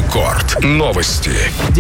Рекорд. Новости.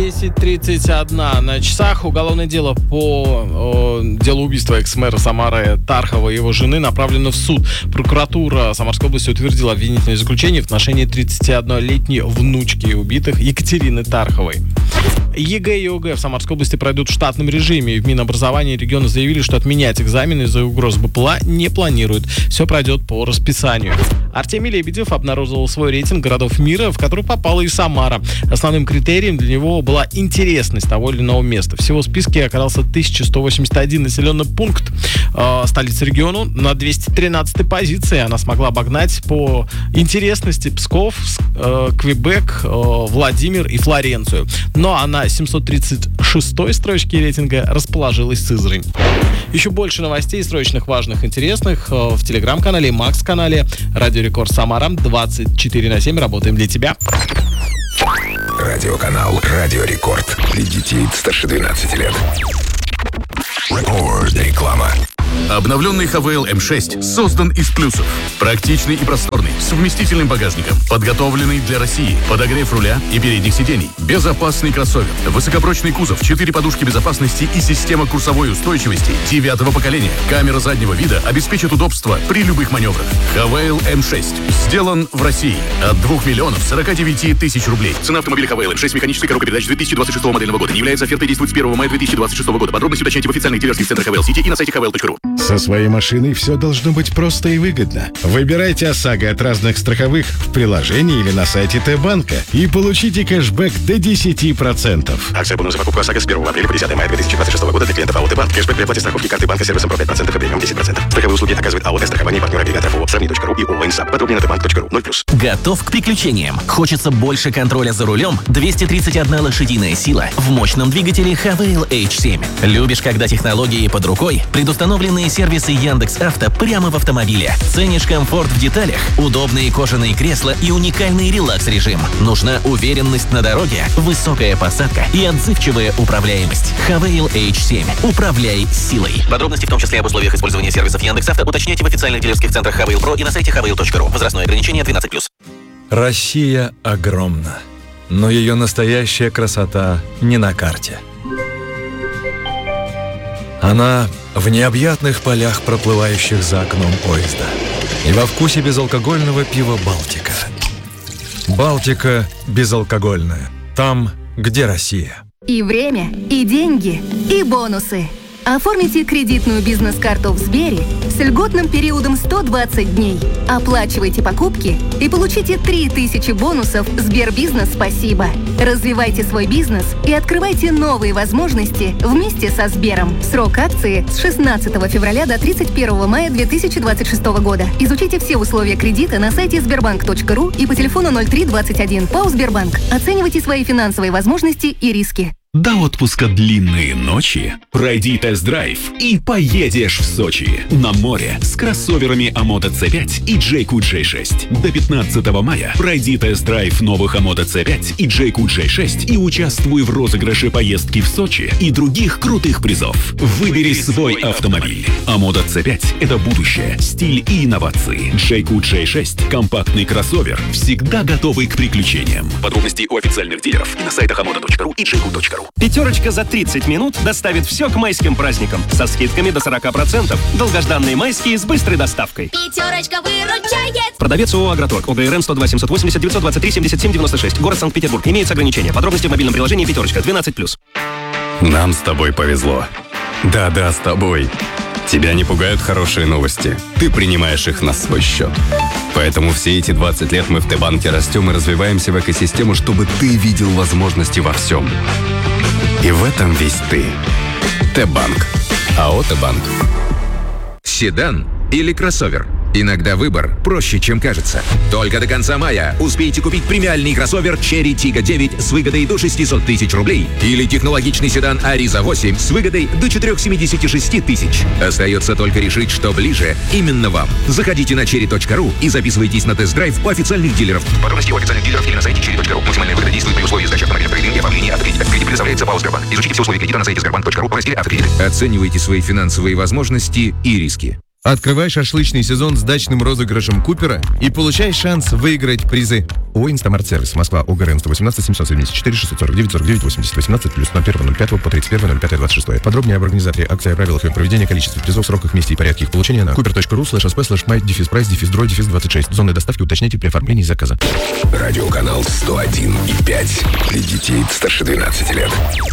10:31 на часах. Уголовное дело по делу убийства экс-мэра Самары Тархова и его жены направлено в суд. Прокуратура Самарской области утвердила обвинительное заключение в отношении 31-летней внучки убитых Екатерины Тарховой. ЕГЭ и ОГЭ в Самарской области пройдут в штатном режиме. И в Минобразовании региона заявили, что отменять экзамены из-за угроз БПЛА не планируют. Все пройдет по расписанию. Артемий Лебедев обнародовал свой рейтинг городов мира, в который попала и Самара. Основным критерием для него была интересность того или иного места. Всего в списке оказался 1181 населенный пункт. Столица региона на 213-й позиции. Она смогла обогнать по интересности Псков, Квебек, Владимир и Флоренцию. Но на 736-й строчке рейтинга расположилась Сызрань. Еще больше новостей, срочных, важных, интересных в телеграм-канале и Макс-канале Радио Рекорд Самара. 24/7 работаем для тебя. Радиоканал Радио Рекорд. Для детей старше 12 лет. Рекорд. Реклама. Обновленный ХВЛ М6 создан из плюсов. Практичный и просторный, с вместительным багажником, подготовленный для России, подогрев руля и передних сидений, безопасный кроссовер, высокопрочный кузов, 4 подушки безопасности и система курсовой устойчивости 9-го поколения. Камера заднего вида обеспечит удобство при любых маневрах. ХВЛ М6 сделан в России от 2 049 000 рублей. Цена автомобиля ХВЛ М6 механической коробкой передач 2026 модельного года. Не является офертой, действует с 1 мая 2026 года. Подробности уточняйте в официальных дилерских центрах ХВЛ Сити и на сайте hwl.ru. Со своей машиной все должно быть просто и выгодно. Выбирайте ОСАГО от разных страховых в приложении или на сайте Т-банка и получите кэшбэк до 10%. Акция бонус за покупку ОСАГО с 1 апреля по 10 мая 2026 года для клиентов АО «Т-банк». Кэшбэк при оплате страховки карты банка сервисом про 5% и премиум 10%. Страховые услуги оказывает АО «Страхование», партнер агрегатор ООО «Сравни.ру» и ООО «Инсап». Подробнее на tbank.ru. 0+. Готов к приключениям? Хочется больше контроля за рулем? 231 лошадиная сила в мощном двигателе ХВЛ H7. Любишь, когда технологии под рукой? Предустановленные сервисы Яндекс.Авто прямо в автомобиле. Ценишь комфорт в деталях, удобные кожаные кресла и уникальный релакс-режим. Нужна уверенность на дороге, высокая посадка и отзывчивая управляемость. ХВЛ H7. Управляй силой. Подробности, в том числе об условиях использования сервисов Яндекс.Авто, уточняйте в официальных дилерских центрах ХВЛ Про и на сайте hwl.ru. Возрастное ограничение 12+. Россия огромна, но ее настоящая красота не на карте. Она в необъятных полях, проплывающих за окном поезда, и во вкусе безалкогольного пива «Балтика». «Балтика» безалкогольная. Там, где Россия. И время, и деньги, и бонусы. Оформите кредитную бизнес-карту в Сбере с льготным периодом 120 дней. Оплачивайте покупки и получите 3000 бонусов Сбербизнес «Спасибо». Развивайте свой бизнес и открывайте новые возможности вместе со Сбером. Срок акции с 16 февраля до 31 мая 2026 года. Изучите все условия кредита на сайте sberbank.ru и по телефону 0321. ПАО «Сбербанк». Оценивайте свои финансовые возможности и риски. До отпуска длинные ночи. Пройди тест-драйв и поедешь в Сочи. На море с кроссоверами Амото C5 и Джейку J6. До 15 мая пройди тест-драйв новых Амото C5 и Джейку J6 и участвуй в розыгрыше поездки в Сочи и других крутых призов. Выбери свой автомобиль. Амото C5 – это будущее, стиль и инновации. Джейку J6 – компактный кроссовер, всегда готовый к приключениям. Подробности у официальных дилеров и на сайтах amoto.ru и jayco.ru. Пятерочка за 30 минут доставит все к майским праздникам. Со скидками до 40%. Долгожданные майские с быстрой доставкой. Пятерочка выручает. Продавец ООО «Агроторг». ОГРН 102 780 923 77 96. Город Санкт-Петербург. Имеются ограничения. Подробности в мобильном приложении «Пятерочка». 12+. Нам с тобой повезло. Да-да, с тобой. Тебя не пугают хорошие новости. Ты принимаешь их на свой счет. Поэтому все эти 20 лет мы в Т-банке растем и развиваемся в экосистему, чтобы ты видел возможности во всем. И в этом весь ты. Т-банк. АО «Т-банк». Седан или кроссовер? Иногда выбор проще, чем кажется. Только до конца мая успейте купить премиальный кроссовер Cherry Tiggo 9 с выгодой до 600 000 рублей или технологичный седан Ariza 8 с выгодой до 476 000. Остается только решить, что ближе именно вам. Заходите на cherry.ru и записывайтесь на тест-драйв у официальных дилеров. Подробности у официальных дилеров или на сайте cherry.ru. Максимальная выгода действует при условии сдачи автомобиля в кредит и оформления автокредита. Кредит предоставляется ПАО «Сбербанк». Изучите все условия кредита на сайте sberbank.ru в разделе «Автокредиты». Оценивайте свои финансовые возможности и риски. Открывай шашлычный сезон с дачным розыгрышем Купера и получай шанс выиграть призы. ООО «Инстамарт Сервис», Москва, ОГРН 118 774 649 49 80 18 плюс 01.05 по 31.05.26. Подробнее об организации акции, о правилах ее проведения, количестве призов, сроках, месте и порядке их получения на cooper.ru/sp/my-price-26. Зоны доставки уточняйте при оформлении заказа. Радиоканал 101,5 для детей старше 12 лет.